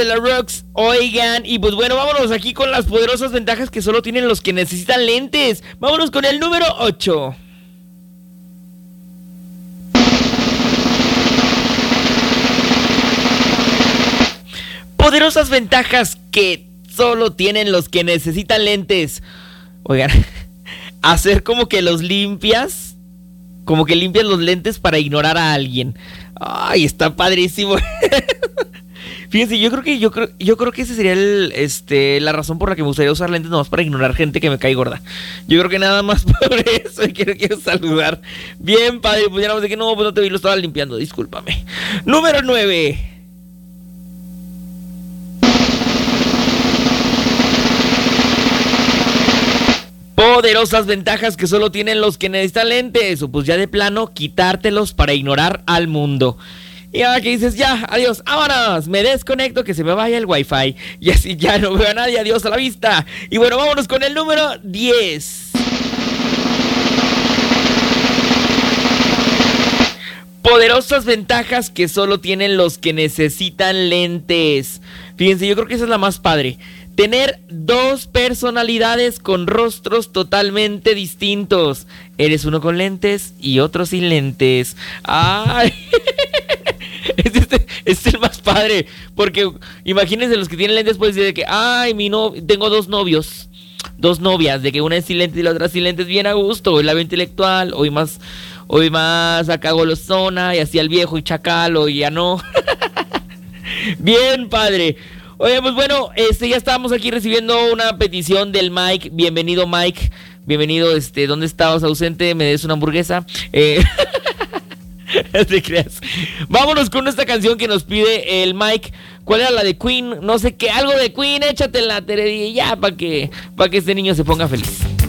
de la Rocks. Oigan, y pues bueno, vámonos aquí con las poderosas ventajas que solo tienen los que necesitan lentes. Vámonos con el número 8. Poderosas ventajas que solo tienen los que necesitan lentes. Oigan, hacer como que los limpias. Como que limpias los lentes para ignorar a alguien. Ay, está padrísimo. Fíjense, yo creo que ese sería la razón por la que me gustaría usar lentes, nomás para ignorar gente que me cae gorda. Yo creo que nada más por eso quiero saludar. Bien, padre, pues ya no sé qué, no, pues no te vi, lo estaba limpiando, discúlpame. Número 9. Poderosas ventajas que solo tienen los que necesitan lentes. O pues ya de plano, quitártelos para ignorar al mundo. Y ahora que dices, ya, adiós, vámonos, me desconecto, que se me vaya el wifi. Y así ya no veo a nadie, adiós, a la vista. Y bueno, vámonos con el número 10. Poderosas ventajas que solo tienen los que necesitan lentes. Fíjense, yo creo que esa es la más padre. Tener dos personalidades con rostros totalmente distintos. Eres uno con lentes y otro sin lentes. ¡Ay! Este es el más padre. Porque imagínense, los que tienen lentes pueden decir que, ay, tengo dos novios, dos novias, de que una es sin lentes y la otra sin lentes, bien a gusto. Hoy la veo intelectual, hoy más acá golosona, y así al viejo y chacal, hoy ya no. Bien padre. Oye, pues bueno, ya estábamos aquí recibiendo una petición del Mike. Bienvenido, Mike. Bienvenido, ¿dónde estabas ausente? ¿Me des una hamburguesa? No te creas. Vámonos con esta canción que nos pide el Mike. ¿Cuál era la de Queen? No sé qué, algo de Queen, échatela, Tere, ya, para que este niño se ponga feliz.